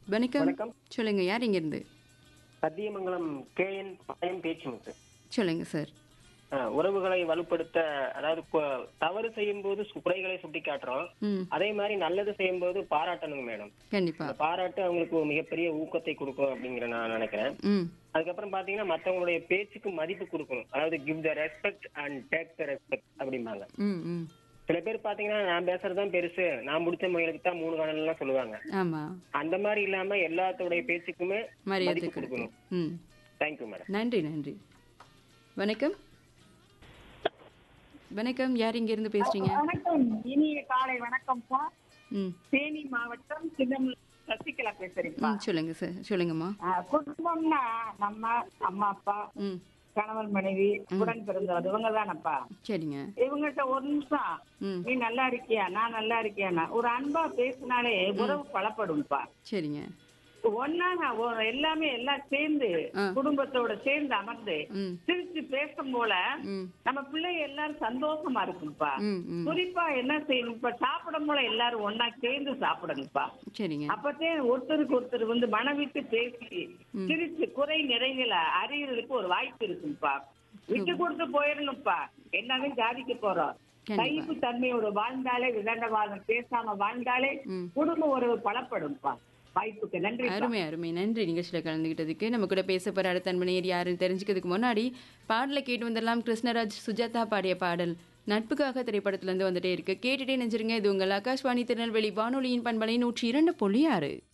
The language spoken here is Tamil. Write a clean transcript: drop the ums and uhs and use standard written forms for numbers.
வணக்கம். வணக்கம். சொல்லுங்க. யார் இங்கேருந்து? சத்தியமங்கலம் கேஎன் பாளையம் பேச்சுமுத்து. சொல்லுங்க சார். உறவுகளை வலுப்படுத்த, அதாவது தவறு செய்யும் போது குறைகளை சுட்டி காட்டுறோம். ம். அதே மாதிரி நல்லது செய்யும் போது பாராட்டணுங்க மேடம். கண்டிப்பா. அந்த பாராட்டு அவங்களுக்கு ஒரு மிகப்பெரிய ஊக்கத்தை கொடுக்கும் அப்படிங்கிற நான் நினைக்கிறேன். ம். அதுக்கப்புறம் பாத்தீங்கன்னா மத்தவங்களுடைய பேச்சுக்கு மதிப்பு கொடுக்கணும். அதாவது give the respect and take the respect அப்படிம்பாங்க. ம். ம். சில பேர் பாத்தீங்கன்னா நான் பேசுறதுதான் பெருசு, நான் முடிச்ச முயலுக்கு தான் 3 காணல் எல்லாம் சொல்லுவாங்க. ஆமா. அந்த மாதிரி இல்லாம எல்லாத்தோடைய பேச்சுக்குமே மரியாதை மதிப்பு கொடுக்கணும். கொடுக்கணும். ம். Thank you madam. நன்றி நன்றி. வணக்கம். வணக்கம். யார் இங்கேருந்து பேசுறீங்க? வணக்கம். இனிய காலை வணக்கம் சார். ம். தேனி மாவட்டம் சின்னமலை சசிகலா பேசுறீங்களா? ம். சொல்லுங்க சார். சொல்லுங்கம்மா. குடும்பம்னா நம்ம அம்மா அப்பா, ம். கணவன் மனைவி, உடன் பிறந்தவர், இவங்க தானப்பா. சரிங்க. இவங்ககிட்ட ஒரு நிமிஷம் ம். நீ நல்லா இருக்கியா, நான் நல்லா இருக்கியானா ஒரு அன்பா பேசினாலே உறவு பலப்படும்ப்பா. சரிங்க. ஒன்னாங்க எல்லாமே எல்லாம் சேர்ந்து ஆ. குடும்பத்தோட சேர்ந்து அமர்ந்து ம். சிரிச்சு பேசும் போல ம். நம்ம பிள்ளைங்க எல்லாரும் சந்தோஷமா இருக்கும்ப்பா. ம். ம். குறிப்பா என்ன செய்யணும், இப்ப சாப்பிடும் போல எல்லாரும் ஒன்னா சேர்ந்து சாப்பிடணும்ப்பா. சரிங்க. அப்பத்தே ஒருத்தருக்கு ஒருத்தர் வந்து மனவிட்டு பேசி சிரிச்சு குறை நிறைகளை அறியறதுக்கு ஒரு வாய்ப்பு இருக்கும்ப்பா. விட்டு கொடுத்து போயிடணும்ப்பா. என்னவே ஜாதிக்க போறோம். கண்டிப்பா. சகிப்பு தன்மையோட வாழ்ந்தாலே, விதண்டவாதம் பேசாம வாழ்ந்தாலே ம். குடும்ப உறவு பலப்படும்ப்பா. வாய்ப்புக்கு நன்றி. அருமை அருமை. நன்றி நிகழ்ச்சியில் கலந்துக்கிட்டதுக்கு. நம்ம கூட பேச போகிற அடுத்த அன்பனையர் யாருன்னு தெரிஞ்சுக்கிறதுக்கு முன்னாடி பாடலை கேட்டு வந்துடலாம். கிருஷ்ணராஜ் சுஜாதா பாடிய பாடல் நட்புக்காக திரைப்படத்திலேருந்து வந்துட்டே இருக்கு. கேட்டுட்டே நெஞ்சிருங்க. இது உங்கள் ஆகாஷ்வாணி திருநெல்வேலி வானொலியின் பண்பலை 102.6.